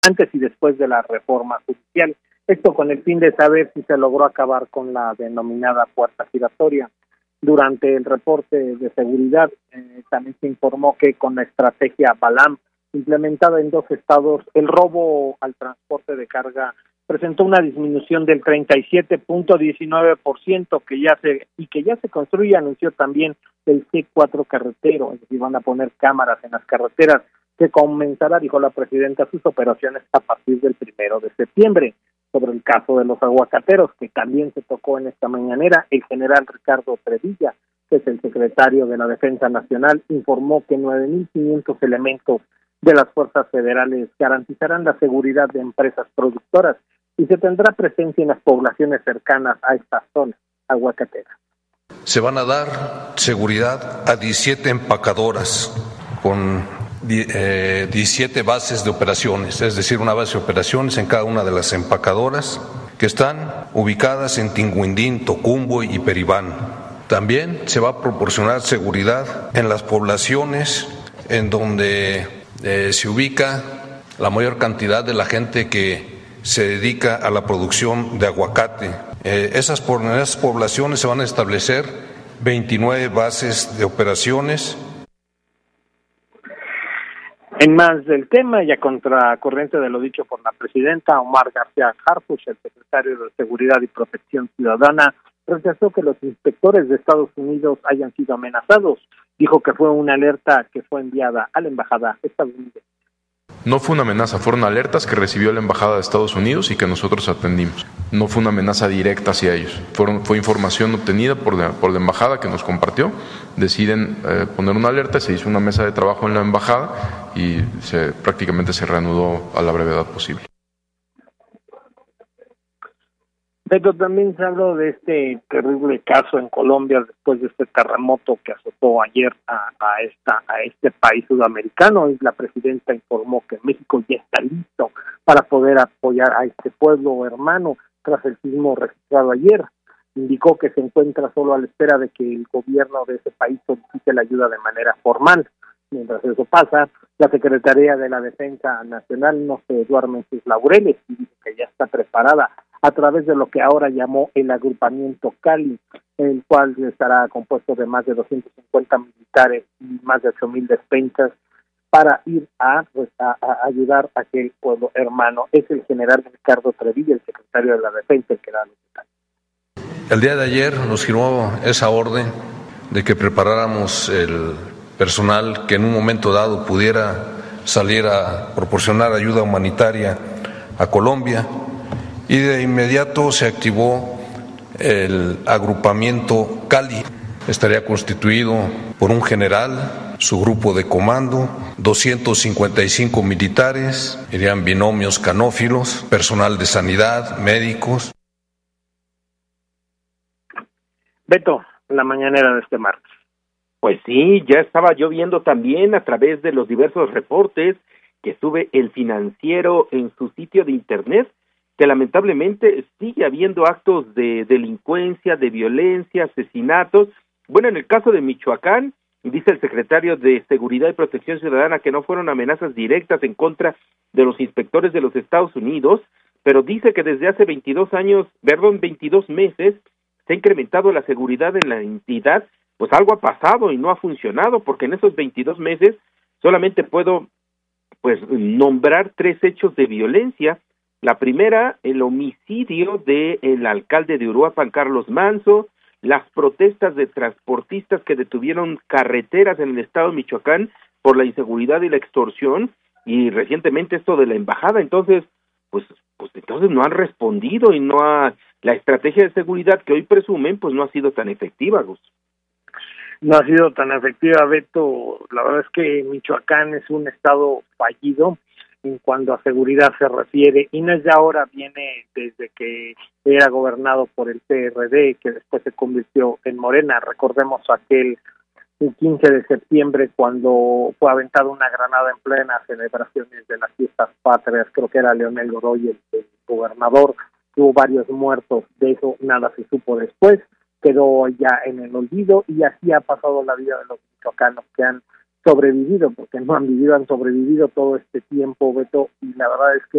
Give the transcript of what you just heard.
antes y después de la reforma judicial. Esto con el fin de saber si se logró acabar con la denominada puerta giratoria. Durante el reporte de seguridad también se informó que con la estrategia Balam implementada en 2 estados, el robo al transporte de carga presentó una disminución del 37.19% que ya se construye, anunció también el C4 carretero, es decir, van a poner cámaras en las carreteras, que comenzará, dijo la presidenta, sus operaciones a partir del 1 de septiembre. Sobre el caso de los aguacateros, que también se tocó en esta mañanera, el general Ricardo Trevilla, que es el secretario de la Defensa Nacional, informó que 9.500 elementos de las fuerzas federales garantizarán la seguridad de empresas productoras y se tendrá presencia en las poblaciones cercanas a esta zona aguacatera. Se van a dar seguridad a 17 empacadoras con 17 bases de operaciones, es decir, una base de operaciones en cada una de las empacadoras que están ubicadas en Tinguindín, Tocumbo y Peribán. También se va a proporcionar seguridad en las poblaciones en donde se ubica la mayor cantidad de la gente que se dedica a la producción de aguacate. En esas poblaciones se van a establecer 29 bases de operaciones. En más del tema, y a contracorriente de lo dicho por la presidenta, Omar García Harfuch, el secretario de Seguridad y Protección Ciudadana, rechazó que los inspectores de Estados Unidos hayan sido amenazados. Dijo que fue una alerta que fue enviada a la embajada estadounidense. No fue una amenaza, fueron alertas que recibió la embajada de Estados Unidos y que nosotros atendimos. No fue una amenaza directa hacia ellos. Fue información obtenida por la embajada que nos compartió. Deciden poner una alerta, se hizo una mesa de trabajo en la embajada y prácticamente se reanudó a la brevedad posible. Pero también se habló de este terrible caso en Colombia después de este terremoto que azotó ayer a este país sudamericano, y la presidenta informó que México ya está listo para poder apoyar a este pueblo hermano tras el sismo registrado ayer. Indicó que se encuentra solo a la espera de que el gobierno de ese país solicite la ayuda de manera formal. Mientras eso pasa, la Secretaría de la Defensa Nacional no se duerme en sus laureles y dice que ya está preparada a través de lo que ahora llamó el agrupamiento Cali, el cual estará compuesto de más de 250 militares y más de 8,000 despensas para ir a ayudar a aquel pueblo hermano. Es el general Ricardo Trevilla, el secretario de la Defensa, el que da los detalles. El día de ayer nos firmó esa orden de que preparáramos el personal que en un momento dado pudiera salir a proporcionar ayuda humanitaria a Colombia, y de inmediato se activó el agrupamiento Cali. Estaría constituido por un general, su grupo de comando, 255 militares, irían binomios canófilos, personal de sanidad, médicos. Beto, la mañanera de este martes. Pues sí, ya estaba yo viendo también a través de los diversos reportes que sube El Financiero en su sitio de internet, que lamentablemente sigue habiendo actos de delincuencia, de violencia, asesinatos. Bueno, en el caso de Michoacán, dice el secretario de Seguridad y Protección Ciudadana que no fueron amenazas directas en contra de los inspectores de los Estados Unidos, pero dice que desde hace 22 meses se ha incrementado la seguridad en la entidad. Pues algo ha pasado y no ha funcionado, porque en esos 22 meses solamente puedo nombrar 3 hechos de violencia. La primera, el homicidio del alcalde de Uruapan, Carlos Manso, las protestas de transportistas que detuvieron carreteras en el estado de Michoacán por la inseguridad y la extorsión, y recientemente esto de la embajada. Entonces, pues entonces no han respondido y la estrategia de seguridad que hoy presumen, pues no ha sido tan efectiva, Gus. No ha sido tan efectiva, Beto. La verdad es que Michoacán es un estado fallido en cuanto a seguridad se refiere, y no es de ahora, viene desde que era gobernado por el PRD, que después se convirtió en Morena. Recordemos el 15 de septiembre, cuando fue aventada una granada en plenas celebraciones de las fiestas patrias. Creo que era Leonel Godoy el gobernador. Hubo varios muertos, de eso nada se supo después, quedó ya en el olvido, y así ha pasado la vida de los michoacanos que han sobrevivido, porque no han vivido, han sobrevivido todo este tiempo, Beto, y la verdad es que